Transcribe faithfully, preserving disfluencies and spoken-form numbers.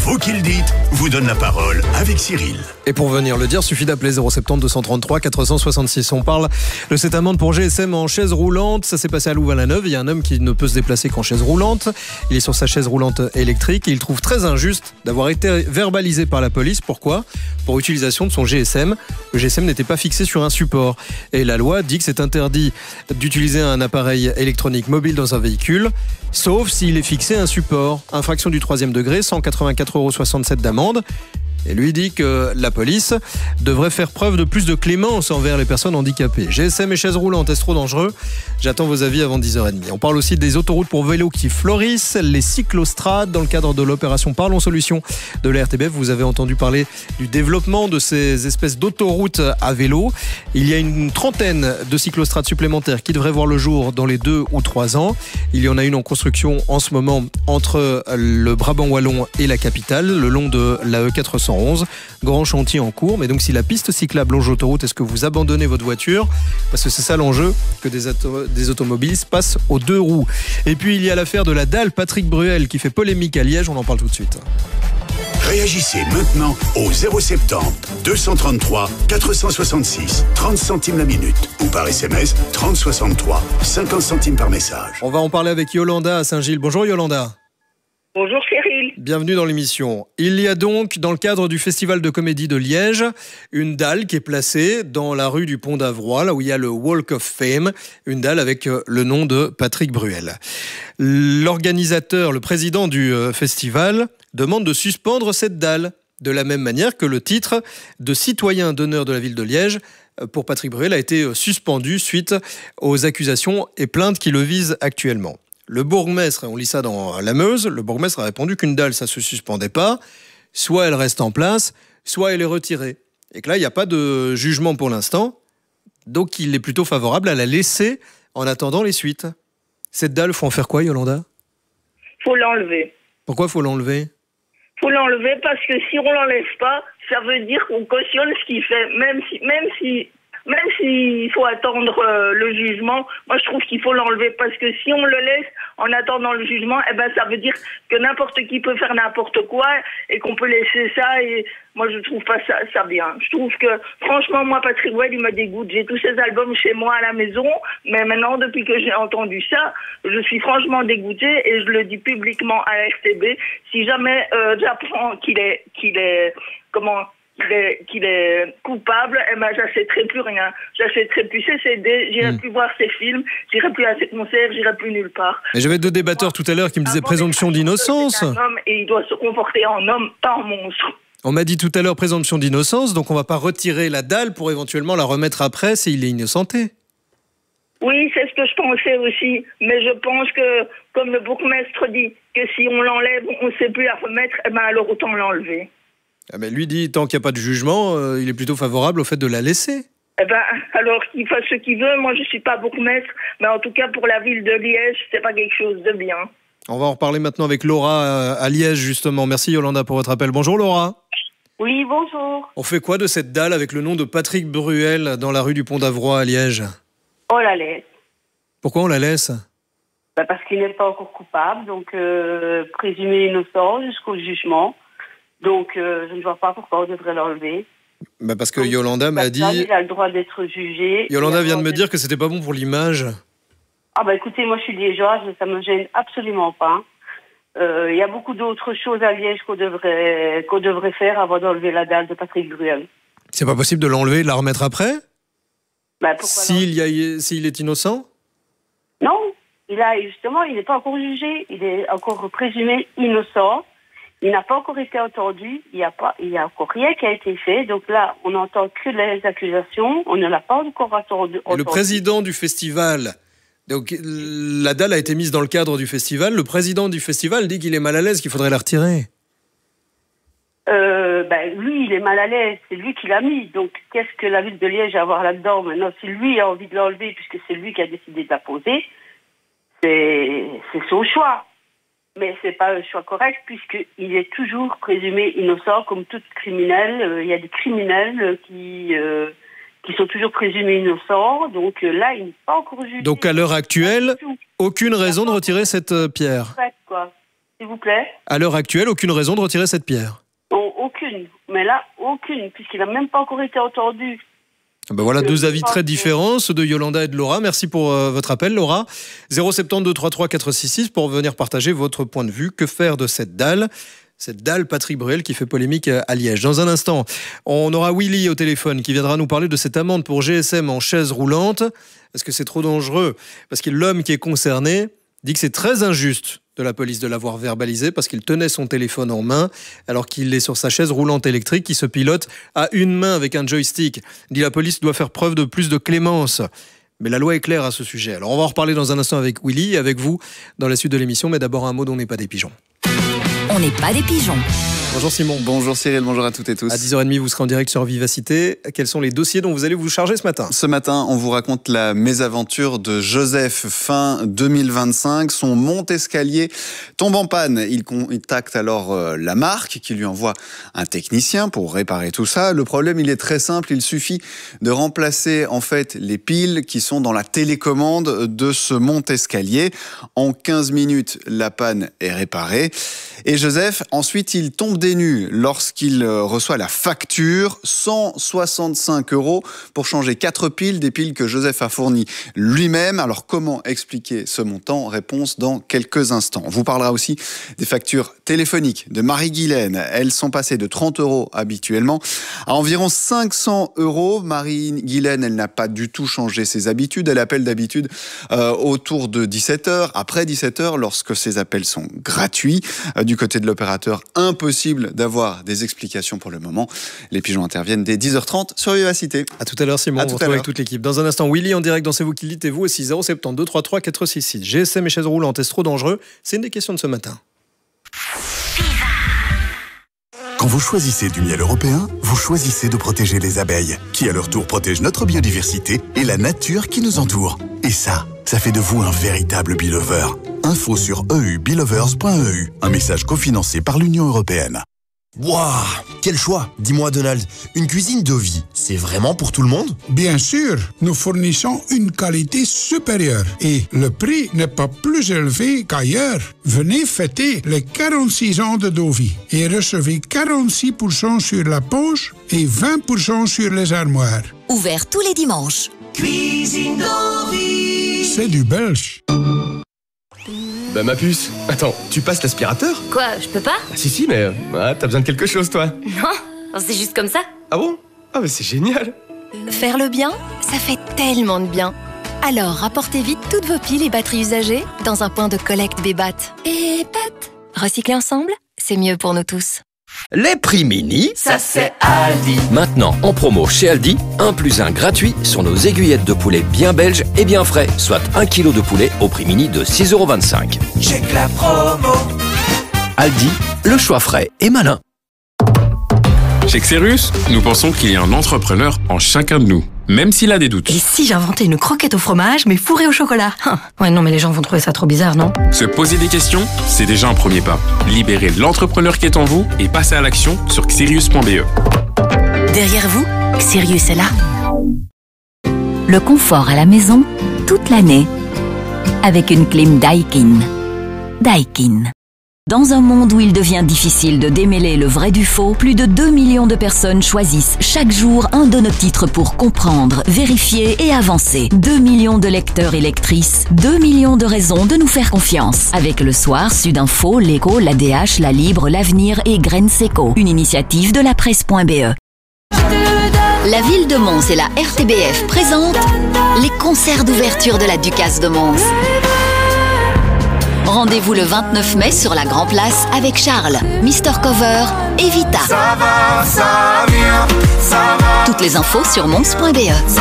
Vous qui le dites vous donne la parole avec Cyril. Et pour venir le dire, suffit d'appeler zéro sept zéro deux cent trente-trois quatre cent soixante-six. On parle de cette amende pour G S M en chaise roulante. Ça s'est passé à Louvain-la-Neuve. Il y a un homme qui ne peut se déplacer qu'en chaise roulante. Il est sur sa chaise roulante électrique et il trouve très injuste d'avoir été verbalisé par la police. Pourquoi ? Pour utilisation de son G S M. Le G S M n'était pas fixé sur un support. Et la loi dit que c'est interdit d'utiliser un appareil électronique mobile dans un véhicule, sauf s'il est fixé à un support. Infraction du troisième degré, cent quatre-vingt-quatre euros soixante-sept d'amende. Et lui dit que la police devrait faire preuve de plus de clémence envers les personnes handicapées. G S M et chaises roulantes, est-ce trop dangereux ? J'attends vos avis avant dix heures trente. On parle aussi des autoroutes pour vélos qui fleurissent, les cyclostrades. Dans le cadre de l'opération Parlons Solutions de la R T B F, vous avez entendu parler du développement de ces espèces d'autoroutes à vélo. Il y a une trentaine de cyclostrades supplémentaires qui devraient voir le jour dans les deux ou trois ans. Il y en a une en construction en ce moment entre le Brabant wallon et la capitale, le long de la E quatre cent onze. Grand chantier en cours. Mais donc si la piste cyclable longe l'autoroute, est-ce que vous abandonnez votre voiture ? Parce que c'est ça l'enjeu, que des, auto- des automobilistes passent aux deux roues. Et puis il y a l'affaire de la dalle Patrick Bruel qui fait polémique à Liège. On en parle tout de suite. Réagissez maintenant au zéro sept zéro deux cent trente-trois quatre cent soixante-six, trente centimes la minute ou par S M S trente soixante-trois, cinquante centimes par message. On va en parler avec Yolanda à Saint-Gilles. Bonjour Yolanda. Bonjour Cyril. Bienvenue dans l'émission. Il y a donc, dans le cadre du Festival de comédie de Liège, une dalle qui est placée dans la rue du Pont d'Avroy, là où il y a le Walk of Fame, une dalle avec le nom de Patrick Bruel. L'organisateur, le président du festival, demande de suspendre cette dalle, de la même manière que le titre de citoyen d'honneur de la ville de Liège pour Patrick Bruel a été suspendu suite aux accusations et plaintes qui le visent actuellement. Le bourgmestre, on lit ça dans la Meuse, le bourgmestre a répondu qu'une dalle, ça ne se suspendait pas. Soit elle reste en place, soit elle est retirée. Et que là, il n'y a pas de jugement pour l'instant. Donc, il est plutôt favorable à la laisser en attendant les suites. Cette dalle, il faut en faire quoi, Yolanda ? Faut l'enlever. Pourquoi il faut l'enlever ? Faut l'enlever parce que si on l'enlève pas, ça veut dire qu'on cautionne ce qu'il fait, même si, même si, même s'il faut attendre euh, le jugement. Moi, je trouve qu'il faut l'enlever parce que si on le laisse en attendant le jugement, eh ben, ça veut dire que n'importe qui peut faire n'importe quoi et qu'on peut laisser ça. Et moi, je trouve pas ça, ça bien. Je trouve que, franchement, moi, Patrick Bruel, il me dégoûte. J'ai tous ses albums chez moi à la maison, mais maintenant, depuis que j'ai entendu ça, je suis franchement dégoûtée et je le dis publiquement à R T B. Si jamais euh, j'apprends qu'il est, qu'il est, comment, qu'il est, qu'il est coupable, eh ben, j'achèterai plus rien. J'achèterai plus ses C D, j'irai mmh. plus voir ses films, j'irai plus à ses concerts, j'irai plus nulle part. Mais j'avais deux débatteurs tout à l'heure qui me disaient présomption d'innocence. C'est un homme et il doit se comporter en homme, pas en monstre. On m'a dit tout à l'heure présomption d'innocence, donc on va pas retirer la dalle pour éventuellement la remettre après s'il est innocenté. Oui, c'est ce que je pensais aussi, mais je pense que, comme le bourgmestre dit, que si on l'enlève, on ne sait plus la remettre, eh ben alors autant l'enlever. Ah ben lui dit, tant qu'il n'y a pas de jugement, euh, il est plutôt favorable au fait de la laisser. Eh ben, alors qu'il fasse ce qu'il veut. Moi, je suis pas bourgmestre, mais en tout cas, pour la ville de Liège, c'est pas quelque chose de bien. On va en reparler maintenant avec Laura à Liège, justement. Merci Yolanda pour votre appel. Bonjour Laura. Oui, bonjour. On fait quoi de cette dalle avec le nom de Patrick Bruel dans la rue du Pont d'Avroy à Liège ? On la laisse. Pourquoi on la laisse ? Ben parce qu'il n'est pas encore coupable, donc euh, présumé innocent jusqu'au jugement. Donc, euh, je ne vois pas pourquoi on devrait l'enlever. Bah parce que Donc, Yolanda m'a dit... Il a le droit d'être jugé. Yolanda vient de me dire que c'était pas bon pour l'image. Ah bah écoutez, moi je suis liégeoise, ça me gêne absolument pas. Il euh, y a beaucoup d'autres choses à Liège qu'on devrait, qu'on devrait faire avant d'enlever la dalle de Patrick Bruel. C'est pas possible de l'enlever et de la remettre après ? Bah, pourquoi s'il, y a, s'il est innocent ? Non, il a, justement, il n'est pas encore jugé, il est encore présumé innocent. Il n'a pas encore été entendu, il n'y a pas, il y a encore rien qui a été fait. Donc là, on n'entend que les accusations, on ne l'a pas encore entendu. Et le président du festival, donc la dalle a été mise dans le cadre du festival, le président du festival dit qu'il est mal à l'aise, qu'il faudrait la retirer. Euh, ben, lui, il est mal à l'aise, c'est lui qui l'a mis. Donc, qu'est-ce que la ville de Liège a à voir là-dedans? Maintenant, si lui a envie de l'enlever, puisque c'est lui qui a décidé de la poser, c'est, c'est son choix. Mais c'est pas un choix correct, puisqu'il est toujours présumé innocent, comme tout criminel. Euh, il y a des criminels qui, euh, qui sont toujours présumés innocents. Donc euh, là, il n'est pas encore jugé. Donc à l'heure actuelle, aucune raison de retirer cette euh, pierre. Fait, quoi. s'il vous plaît. À l'heure actuelle, aucune raison de retirer cette pierre. Oh, aucune. Mais là, aucune, puisqu'il n'a même pas encore été entendu. Ben voilà, Je deux avis pense très que- différents, ceux de Yolanda et de Laura. Merci pour euh, votre appel, Laura. zéro sept deux trois trois quatre six six pour venir partager votre point de vue. Que faire de cette dalle ? Cette dalle Patrick Bruel qui fait polémique à Liège. Dans un instant, on aura Willy au téléphone qui viendra nous parler de cette amende pour G S M en chaise roulante. Est-ce que c'est trop dangereux ? Parce que l'homme qui est concerné dit que c'est très injuste de la police de l'avoir verbalisé parce qu'il tenait son téléphone en main alors qu'il est sur sa chaise roulante électrique qui se pilote à une main avec un joystick. Il dit la police doit faire preuve de plus de clémence. Mais la loi est claire à ce sujet. Alors on va en reparler dans un instant avec Willy et avec vous dans la suite de l'émission. Mais d'abord un mot d'On n'est pas des pigeons. On n'est pas des pigeons. Bonjour Simon. Bonjour Cyril, bonjour à toutes et tous. À dix heures trente, vous serez en direct sur Vivacité. Quels sont les dossiers dont vous allez vous charger ce matin ? Ce matin, on vous raconte la mésaventure de Joseph fin deux mille vingt-cinq. Son monte-escalier tombe en panne. Il contacte alors euh, la marque qui lui envoie un technicien pour réparer tout ça. Le problème, il est très simple. Il suffit de remplacer en fait les piles qui sont dans la télécommande de ce monte-escalier. En quinze minutes, la panne est réparée. Et Joseph, ensuite, il tombe des nues lorsqu'il reçoit la facture, cent soixante-cinq euros pour changer quatre piles, des piles que Joseph a fournies lui-même. Alors, comment expliquer ce montant ? Réponse dans quelques instants. On vous parlera aussi des factures téléphoniques de Marie-Guylaine. Elles sont passées de trente euros habituellement à environ cinq cents euros. Marie-Guylaine, elle n'a pas du tout changé ses habitudes. Elle appelle d'habitude euh, autour de dix-sept heures, après dix-sept heures, lorsque ses appels sont gratuits. Euh, du côté de l'opérateur, impossible d'avoir des explications pour le moment. Les pigeons interviennent dès dix heures trente sur Vivacité. À tout à l'heure Simon, À on tout vous à retrouve avec l'heure. toute l'équipe. Dans un instant, Willy en direct dans C'est vous qui le dites et vous aussi zéro sept deux trois trois quatre six six. G S M et chaises roulantes, est-ce trop dangereux ? C'est une des questions de ce matin. Quand vous choisissez du miel européen, vous choisissez de protéger les abeilles, qui à leur tour protègent notre biodiversité et la nature qui nous entoure. Et ça, ça fait de vous un véritable beelover. Info sur e u beelovers point e u, un message cofinancé par l'Union européenne. Waouh, quel choix! Dis-moi Donald, une cuisine de vie, c'est vraiment pour tout le monde? Bien sûr, nous fournissons une qualité supérieure et le prix n'est pas plus élevé qu'ailleurs. Venez fêter les quarante-six ans de Dovi et recevez quarante-six pour cent sur la poche et vingt pour cent sur les armoires. Ouvert tous les dimanches. Cuisine Dovi. C'est du belge. Bah ma puce, attends, tu passes l'aspirateur? Quoi, je peux pas? Ah si si, mais euh, ah, t'as besoin de quelque chose toi. Non, c'est juste comme ça. Ah bon? Ah mais c'est génial. Faire le bien, ça fait tellement de bien. Alors rapportez vite toutes vos piles et batteries usagées dans un point de collecte Bébat. Et Bat. Recycler ensemble, c'est mieux pour nous tous. Les prix mini, Ça c'est Aldi. maintenant en promo chez Aldi, un plus un gratuit sur nos aiguillettes de poulet bien belges et bien frais, soit un kilo de poulet au prix mini de six euros vingt-cinq. Check la promo. Aldi, le choix frais et malin. Chez Xerus, nous pensons qu'il y a un entrepreneur en chacun de nous, même s'il a des doutes. Et si j'inventais une croquette au fromage, mais fourrée au chocolat? Hum. Ouais, non, mais les gens vont trouver ça trop bizarre, non? Se poser des questions, c'est déjà un premier pas. Libérez l'entrepreneur qui est en vous et passez à l'action sur xerius point b e. Derrière vous, Sirius est là. Le confort à la maison, toute l'année. Avec une clim Daikin. Daikin. Dans un monde où il devient difficile de démêler le vrai du faux, plus de deux millions de personnes choisissent chaque jour un de nos titres pour comprendre, vérifier et avancer. deux millions de lecteurs et lectrices, deux millions de raisons de nous faire confiance. Avec Le Soir, Sudinfo, L'Écho, l'A D H, La Libre, L'Avenir et Graines Seco. Une initiative de la presse point b e. La ville de Mons et la R T B F présentent les concerts d'ouverture de la Ducasse de Mons. Rendez-vous le vingt-neuf mai sur la Grand Place avec Charles, Mister Cover et Vita. Ça va, ça vient, ça va. Toutes les infos sur mons point b e.